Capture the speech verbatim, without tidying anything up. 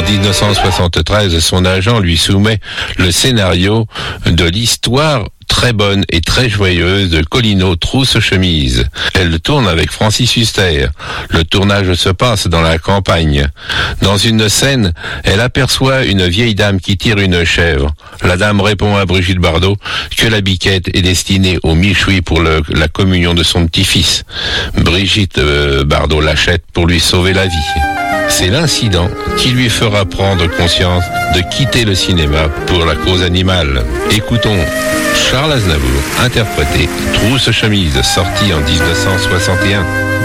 dix-neuf cent soixante-treize, son agent lui soumet le scénario de l'histoire très bonne et très joyeuse de Colino Trousse-Chemise. Elle le tourne avec Francis Huster. Le tournage se passe dans la campagne. Dans une scène, elle aperçoit une vieille dame qui tire une chèvre. La dame répond à Brigitte Bardot que la biquette est destinée au michoui pour le, la communion de son petit-fils. Brigitte euh, Bardot l'achète pour lui sauver la vie. C'est l'incident qui lui fera prendre conscience de quitter le cinéma pour la cause animale. Écoutons Charles Aznavour interpréter Trousse-Chemise, sorti en dix-neuf cent soixante et un.